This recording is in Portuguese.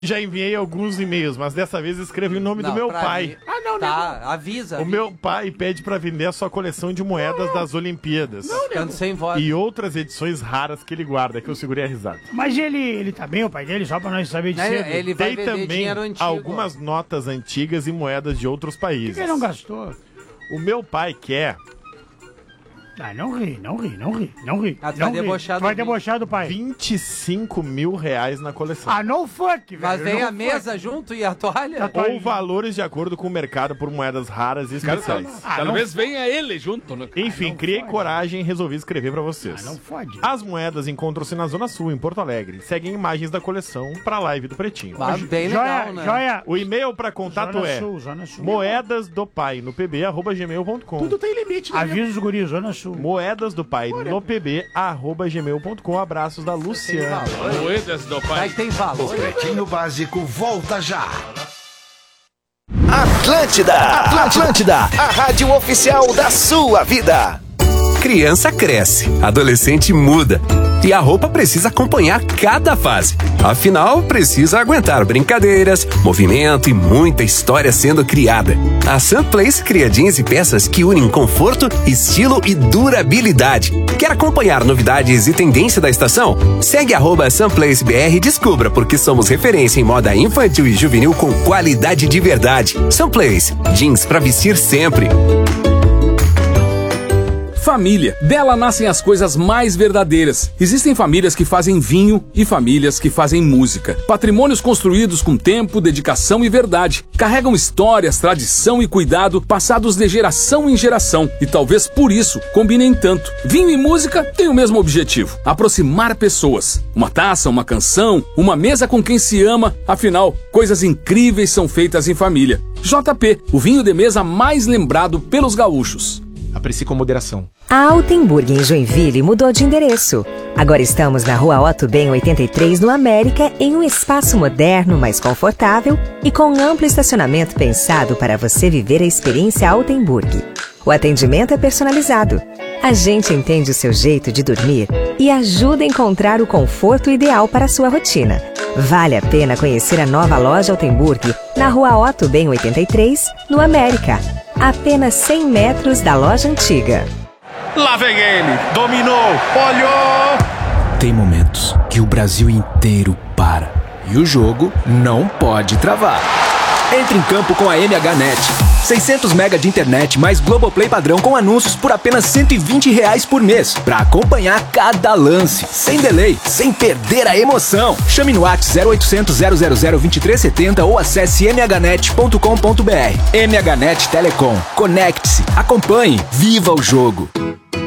Já enviei alguns e-mails, mas dessa vez escrevi o nome do meu pai. Avisa. O meu pai pede pra vender a sua coleção de moedas das Olimpíadas. Ficando sem voz. E outras edições raras que ele guarda, que eu segurei a risada. Mas ele tá bem, o pai dele, só pra nós saber de cedo. Ele vai Tem vender também dinheiro antigo. algumas notas antigas e moedas de outros Por países. que ele não gastou? O meu pai quer Ah, não ri. Ah, tu vai debochar do Vai vídeo. debochar do pai. 25 mil reais na coleção. Ah, no fuck, velho. Mas vem no a mesa junto e a toalha? Ou valores de acordo com o mercado por moedas raras e especiais. Talvez venha ele junto, né? Enfim, criei coragem e resolvi escrever pra vocês. Não fode. As moedas encontram-se na Zona Sul, em Porto Alegre. Seguem imagens da coleção pra live do Pretinho. Bem legal, né? Joia. O e-mail pra contato Zona Sul. moedas do pai no pb@gmail.com. Tudo tem limite, né? Avisa os guris, Zona Sul. Moedas do pai no pb@gmail.com. Abraços da Luciana. Moedas do Vai pai. que tem valor. Pretinho Básico volta já. Atlântida, a rádio oficial da sua vida. Criança cresce, adolescente muda e a roupa precisa acompanhar cada fase. Afinal, precisa aguentar brincadeiras, movimento e muita história sendo criada. A Sunplace cria jeans e peças que unem conforto, estilo e durabilidade. Quer acompanhar novidades e tendência da estação? Segue @SunplaceBR e descubra porque somos referência em moda infantil e juvenil com qualidade de verdade. Sunplace, jeans pra vestir sempre. Família. Dela nascem as coisas mais verdadeiras. Existem famílias que fazem vinho e famílias que fazem música. Patrimônios construídos com tempo, dedicação e verdade. Carregam histórias, tradição e cuidado passados de geração em geração. E talvez por isso combinem tanto. Vinho e música têm o mesmo objetivo: aproximar pessoas. Uma taça, uma canção, uma mesa com quem se ama. Afinal, coisas incríveis são feitas em família. JP, o vinho de mesa mais lembrado pelos gaúchos. Aprecie com moderação. A Altenburg em Joinville mudou de endereço. Agora estamos na Rua Otto Ben 83, no América, em um espaço moderno, mais confortável e com amplo estacionamento pensado para você viver a experiência Altenburg. O atendimento é personalizado. A gente entende o seu jeito de dormir e ajuda a encontrar o conforto ideal para a sua rotina. Vale a pena conhecer a nova loja Altenburg na Rua Otto Ben 83, no América. Apenas 100 metros da loja antiga. Lá vem ele, dominou, olhou. Tem momentos que o Brasil inteiro para e o jogo não pode travar. Entre em campo com a MHNet. 600 MB de internet mais Globoplay padrão com anúncios por apenas R$120 por mês. Pra acompanhar cada lance, sem delay, sem perder a emoção. Chame no WhatsApp 0800 000 2370 ou acesse mhnet.com.br. MHNet Telecom. Conecte-se, acompanhe, viva o jogo.